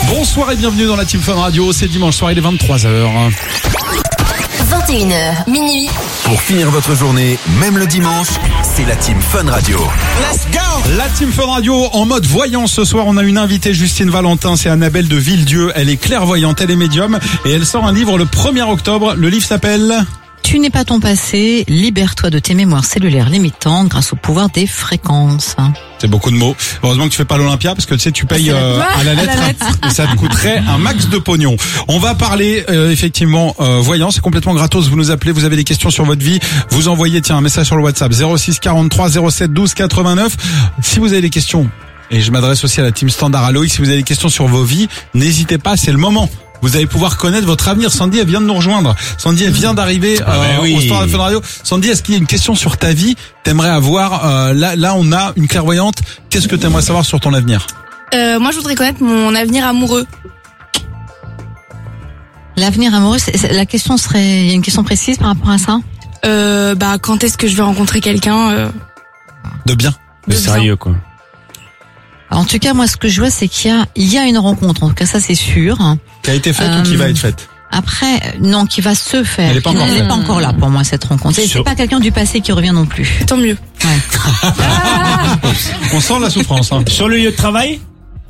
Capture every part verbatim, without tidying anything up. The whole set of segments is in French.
Bonsoir et bienvenue dans la Team Fun Radio. C'est dimanche soir, il est vingt-trois heures. vingt et une heures, minuit. Pour finir votre journée, même le dimanche, c'est la Team Fun Radio. Let's go! La Team Fun Radio en mode voyant. Ce soir, on a une invitée, Justine Valentin. C'est Annabelle de Villedieu. Elle est clairvoyante, elle est médium et elle sort un livre le premier octobre. Le livre s'appelle... Tu n'es pas ton passé, libère-toi de tes mémoires cellulaires limitantes grâce au pouvoir des fréquences. C'est beaucoup de mots. Heureusement que tu fais pas l'Olympia parce que tu sais, tu payes euh, à la lettre, à la lettre. Et ça te coûterait un max de pognon. On va parler euh, effectivement euh, voyant, c'est complètement gratos. Vous nous appelez, vous avez des questions sur votre vie, vous envoyez tiens un message sur le WhatsApp zéro six quarante-trois zéro sept douze quatre-vingt-neuf. Si vous avez des questions, et je m'adresse aussi à la team Standard à Loïc, si vous avez des questions sur vos vies, n'hésitez pas, c'est le moment. Vous allez pouvoir connaître votre avenir. Sandy, elle vient de nous rejoindre. Sandy, elle vient d'arriver ah euh, ben oui. au Standard de Fun Radio. Sandy, est-ce qu'il y a une question sur ta vie? T'aimerais avoir euh, là, là, on a une clairvoyante. Qu'est-ce que t'aimerais savoir sur ton avenir? Euh, moi, je voudrais connaître mon avenir amoureux. L'avenir amoureux, c'est, c'est, la question serait, il y a une question précise par rapport à ça? Euh, bah, quand est-ce que je vais rencontrer quelqu'un euh... de bien, de, de sérieux, quoi. En tout cas, moi, ce que je vois, c'est qu'il y a, il y a une rencontre. En tout cas, ça, c'est sûr. Qui a été faite euh, ou qui va être faite? Après, non, qui va se faire. Elle n'est pas, pas encore là pour moi, cette rencontre. C'est pas quelqu'un du passé qui revient non plus. Tant mieux. Ouais. On sent la souffrance. Hein. Sur le lieu de travail?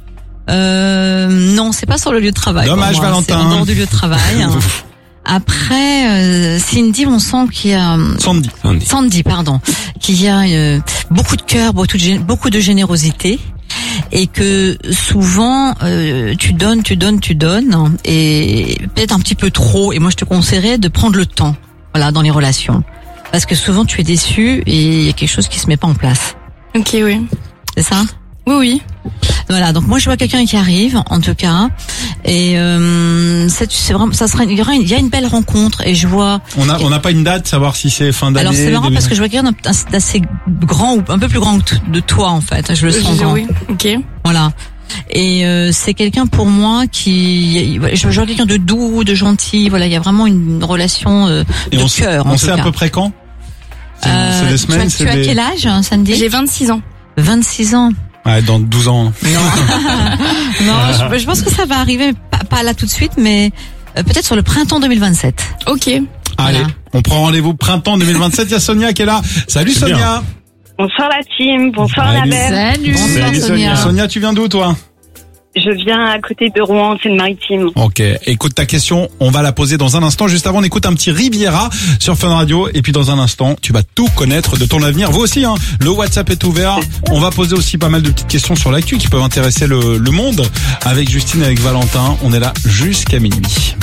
Euh, non, c'est pas sur le lieu de travail. Dommage, Valentin. C'est en dehors du lieu de travail. Après, euh, Cindy, on sent qu'il y a... Sandy. Sandy, Sandy pardon. Qu'il y a euh, beaucoup de cœur, beaucoup de, beaucoup de générosité. Et que souvent euh, tu donnes, tu donnes, tu donnes, et peut-être un petit peu trop. Et moi, je te conseillerais de prendre le temps, voilà, dans les relations, parce que souvent tu es déçu et il y a quelque chose qui se met pas en place. Ok, oui. C'est ça? Oui, oui. Voilà. Donc moi, je vois quelqu'un qui arrive, en tout cas, et euh, c'est, c'est vraiment, ça sera, il y aura, une, il y a une belle rencontre, et je vois. On a, on n'a pas une date, savoir si c'est fin d'année. Alors c'est marrant début... parce que je vois quelqu'un d'assez grand ou un peu plus grand de toi en fait. Je le sens grand. Oui. Ok. Voilà. Et euh, c'est quelqu'un pour moi qui, je vois quelqu'un de doux, de gentil. Voilà, il y a vraiment une relation euh, et de on cœur. On en sait tout à cas. peu près quand? C'est, euh, c'est des semaines. Tu as, c'est tu as des... quel âge, Sandy? J'ai vingt-six ans. vingt-six ans. Ouais, dans douze ans. Non, non, je, je pense que ça va arriver, pas, pas là tout de suite, mais euh, peut-être sur le printemps deux mille vingt-sept. Ok. Allez, voilà. On prend rendez-vous printemps deux mille vingt-sept. Il y a Sonia qui est là. Salut C'est Sonia. bien. Bonsoir la team, bonsoir Annabelle. Salut. Bonsoir, Bonsoir, Sonia. Sonia, tu viens d'où toi? Je viens à côté de Rouen, Seine-Maritime. Ok, écoute ta question, on va la poser dans un instant. Juste avant, on écoute un petit Riviera sur Fun Radio. Et puis dans un instant, tu vas tout connaître de ton avenir. Vous aussi, hein, le WhatsApp est ouvert. On va poser aussi pas mal de petites questions sur l'actu qui peuvent intéresser le, le monde. Avec Justine et avec Valentin, on est là jusqu'à minuit.